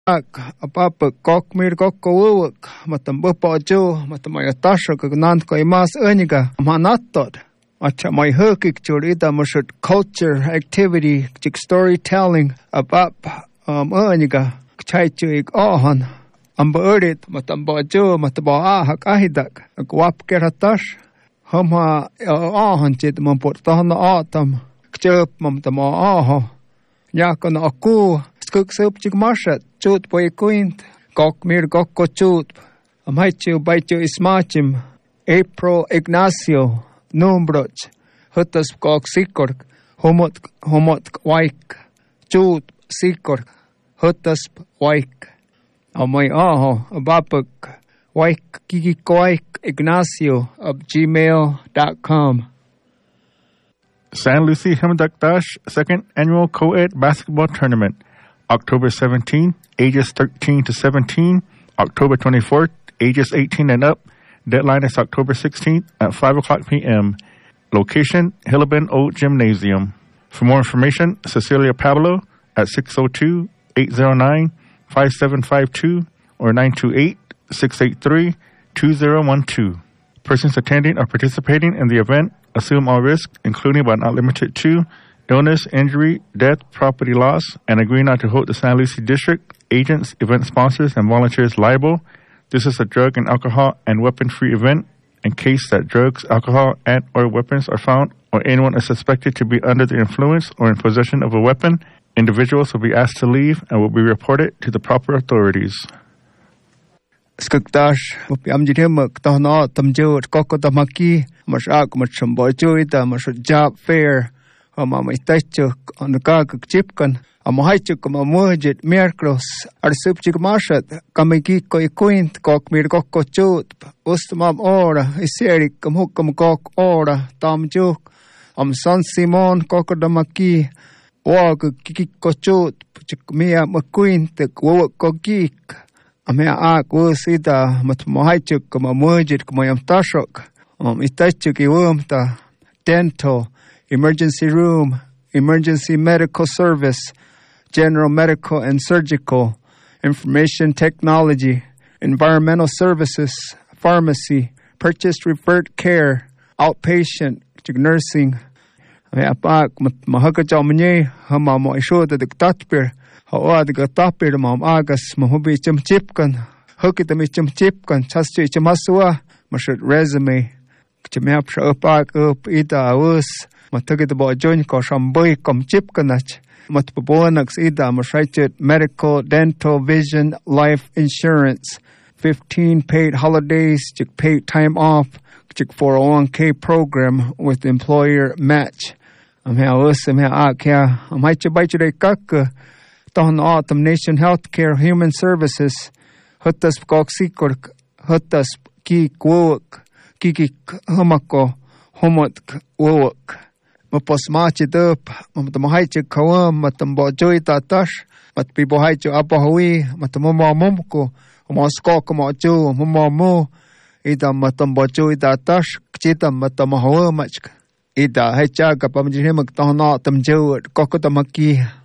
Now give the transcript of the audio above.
Apapa kok mir kok kowuk matam bapa jo matam ay tasha kagnan ko imas aniga manatod acha may hukik churita mashut culture activity chik storytelling apap aniga chaichu ik ohan amberit matam ba jo matam ba hak ahidak akwap keratash hama ohan chit man portahna atam kchep matam oho yakon aku skuk sup chik mashat chut boy quint kok mir kok ko chut amaichu baichu ismachim April Ignacio Numbroch hutas kok sikor homot waik chut sikor hutas waik amai aho abapuk waik kiki koik Ignacio of gmail.com. San Lucie Himdakdash Second Annual Co-Ed Basketball Tournament, October 17, ages 13 to 17, October 24th, ages 18 and up. Deadline is October 16th at 5 o'clock p.m. Location, Hillabin Old Gymnasium. For more information, Cecilia Pablo at 602-809-5752 or 928-683-2012. Persons attending or participating in the event assume all risks, including but not limited to illness, injury, death, property loss, and agree not to hold the San Lucie District, agents, event sponsors, and volunteers liable. This is a drug and alcohol and weapon-free event. In case that drugs, alcohol, and/or weapons are found, or anyone is suspected to be under the influence or in possession of a weapon, individuals will be asked to leave and will be reported to the proper authorities. Skukdash, amjidhimak tahna tamjut kokotamaki, mashak machambojita, mashajab fair, amamaitajuk on the kagak chipkan, amahaichuk amamujit mirkros, arsupchik mashat, kamiki koi quint, kok mir koko chut, ustamam ora, iserik, amhukam kok ora, tamjuk, San Simon kokodamaki, wag kikiko chut, chikmia maquint, wawak kokik. Amea wusida matmahaichuk kamamujit kamayam tashok itachuk iwumta dental, emergency room, emergency medical service, general medical and surgical, information technology, environmental services, pharmacy, purchase revert care, outpatient, nursing. Amea mahakajamanye hamamo ishoda diktatpir. Hawa the tapir mam agas mahubi chipkan hukitami chipkan chastu chamasua mashut resume chimapsha up ida us matagit bo join ko shamboy kom chipkanach matpobonax ida mashaichit medical, dental, vision, life insurance, 15 paid holidays, paid time off, 401k program with employer match. Tahn Autumn Nation Healthcare Human Services Hutas Koksikor Hutas Ki Kwok Kiki Humako Humot Wok Maposmachi Dup Matamahaichi Kawam Matambojoy Tatash Matpibohaichu Abahui Matamuma Mumko Moskokamachu Mumamu Ida Matambojoy Tatash Kchitam Matamahawamach Ida Hachaga Pamjimak Tahn Autumn Jewet Kokotamaki